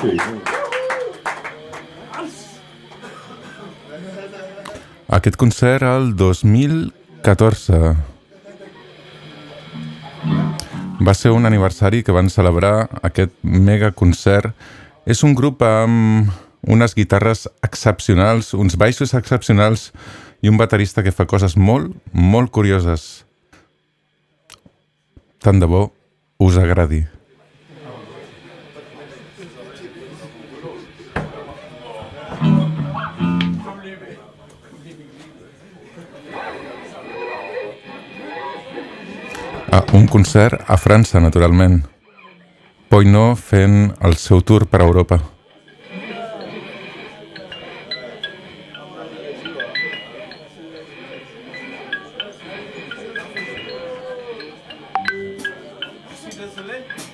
Aquest concert el 2014 va ser un aniversari que van celebrar aquest mega concert. És un grup amb unes guitarres excepcionals, uns baixos excepcionals i un baterista que fa coses molt, molt curioses. Tant de bo us agradi. Un concert a França, naturalment. Poino fent el seu tour per Europa. Désolé.